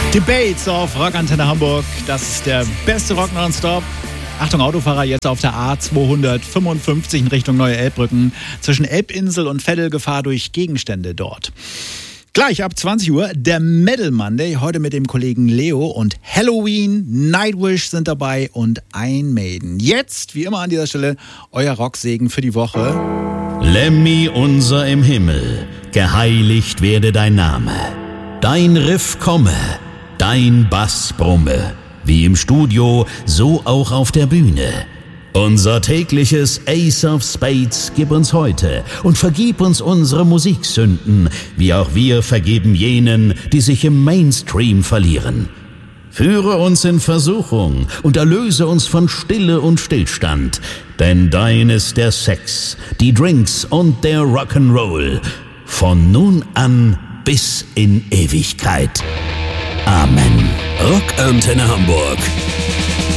Debates auf Rockantenne Hamburg. Das ist der beste Rock nonstop. Achtung, Autofahrer, jetzt auf der A255 in Richtung Neue Elbbrücken. Zwischen Elbinsel und Veddel Gefahr durch Gegenstände dort. Gleich ab 20 Uhr der Metal Monday. Heute mit dem Kollegen Leo und Halloween, Nightwish sind dabei und Iron Maiden. Jetzt, wie immer an dieser Stelle, euer Rocksegen für die Woche. Lemmy unser im Himmel, geheiligt werde dein Name. Dein Riff komme, dein Bass brumme, wie im Studio, so auch auf der Bühne. Unser tägliches Ace of Spades gib uns heute und vergib uns unsere Musiksünden, wie auch wir vergeben jenen, die sich im Mainstream verlieren. Führe uns in Versuchung und erlöse uns von Stille und Stillstand, denn dein ist der Sex, die Drinks und der Rock'n'Roll, von nun an bis in Ewigkeit. Amen. Rockantenne Hamburg.